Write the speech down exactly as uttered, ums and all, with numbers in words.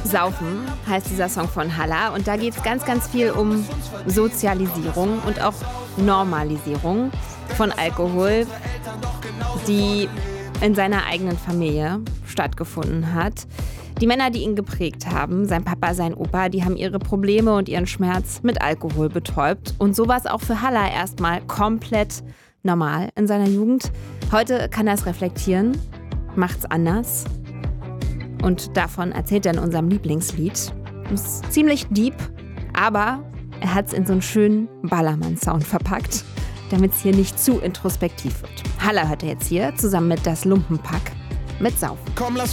Saufen heißt dieser Song von Halla und da geht es ganz, ganz viel um Sozialisierung und auch Normalisierung von Alkohol, die in seiner eigenen Familie stattgefunden hat. Die Männer, die ihn geprägt haben, sein Papa, sein Opa, die haben ihre Probleme und ihren Schmerz mit Alkohol betäubt. Und so war es auch für Halla erstmal komplett normal in seiner Jugend. Heute kann er es reflektieren, macht's anders. Und davon erzählt er in unserem Lieblingslied. Ist ziemlich deep, aber er hat es in so einen schönen Ballermann-Sound verpackt, damit es hier nicht zu introspektiv wird. Halla hört er jetzt hier, zusammen mit Das Lumpenpack mit Saufen. Komm, lass